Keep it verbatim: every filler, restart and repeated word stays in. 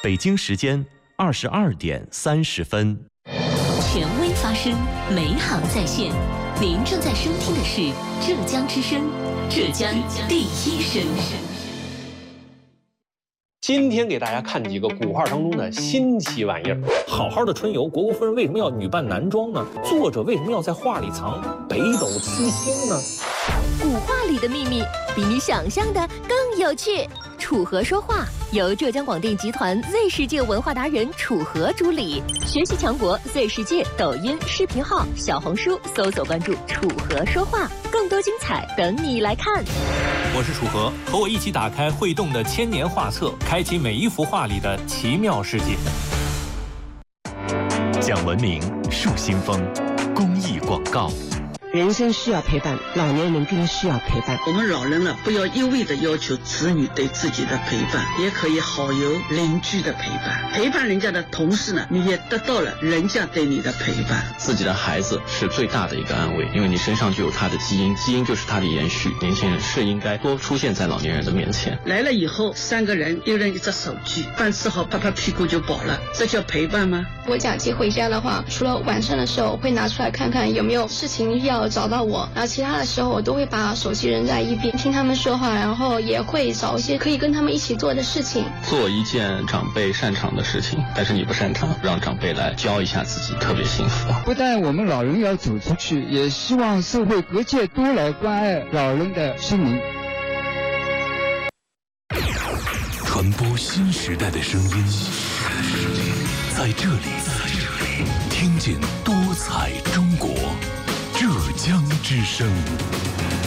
北京时间二十二点三十分。 权威发声，美好在线。您正在收听的是浙江之声，浙江第一声。 今天给大家看几个古画当中的新奇玩意儿。好好的春游，虢国夫人为什么要女扮男装呢？作者为什么要在画里藏北斗七星呢？ 古画里的秘密比你想象的更有趣。楚河说话由浙江广电集团 Z 世界文化达人楚河主理，学习强国 Z 世界抖音视频号、小红书搜索关注楚河说话，更多精彩等你来看。 我是楚河，和我一起打开会动的千年画册，开启每一幅画里的奇妙世界。 讲文明，树新风，公益广告。 人生需要陪伴，老年人更需要陪伴。 我们老人呢，不要一味的要求子女对自己的陪伴，也可以好友邻居的陪伴。陪伴人家的同时呢，你也得到了人家对你的陪伴。 自己的孩子是最大的一个安慰，因为你身上就有他的基因，基因就是他的延续。年轻人是应该多出现在老年人的面前。 来了以后，三个人一人一只手机，饭吃好拍拍屁股就饱了，这叫陪伴吗？ 我假期回家的话，除了晚上的时候会拿出来看看有没有事情要找到我，然后其他的时候我都会把手机扔在一边，听他们说话，然后也会找一些可以跟他们一起做的事情。 做一件长辈擅长的事情，但是你不擅长，让长辈来教一下自己，特别幸福。 不但我们老人要走出去，也希望社会各界都来关爱老人的心灵。 传播新时代的声音，在这里，听见多彩中国，浙江之声。